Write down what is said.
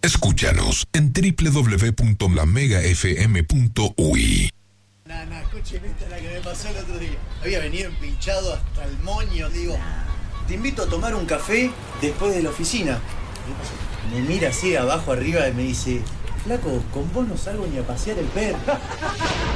Escúchanos en www.lamegafm.uy. Escuchen, esta es la que me pasó el otro día. Había venido empinchado hasta el moño. Le digo, te invito a tomar un café después de la oficina. Me mira así, abajo, arriba, y me dice, flaco, con vos no salgo ni a pasear el perro.